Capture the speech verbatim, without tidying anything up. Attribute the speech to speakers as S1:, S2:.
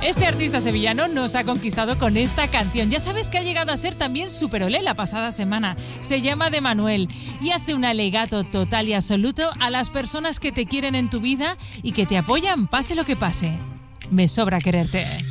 S1: Este artista sevillano nos ha conquistado con esta canción. Ya sabes que ha llegado a ser también superolé la pasada semana. Se llama De Manuel y hace un alegato total y absoluto a las personas que te quieren en tu vida y que te apoyan pase lo que pase. Me sobra quererte.